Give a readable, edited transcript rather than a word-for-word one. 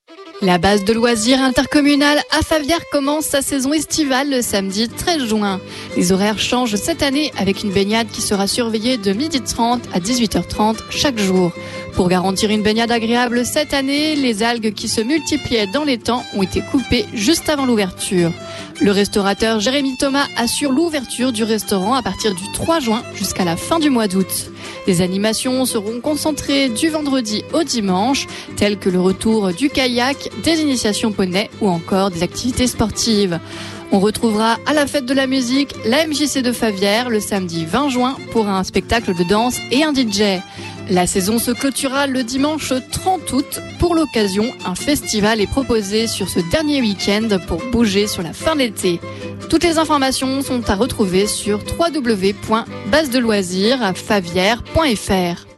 La base de loisirs intercommunale à Favières commence sa saison estivale le samedi 13 juin. Les horaires changent cette année avec une baignade qui sera surveillée de 12h30 à 18h30 chaque jour. Pour garantir une baignade agréable cette année, les algues qui se multipliaient dans les temps ont été coupées juste avant l'ouverture. Le restaurateur Jérémy Thomas assure l'ouverture du restaurant à partir du 3 juin jusqu'à la fin du mois d'août. Les animations seront concentrées du vendredi au dimanche, telles que le retour du kayak, des initiations poney ou encore des activités sportives. On retrouvera à la fête de la musique la MJC de Favières le samedi 20 juin pour un spectacle de danse et un DJ. La saison se clôturera le dimanche 30 août. Pour l'occasion, un festival est proposé sur ce dernier week-end pour bouger sur la fin de l'été. Toutes les informations sont à retrouver sur www.basedeloisirsfavières.fr.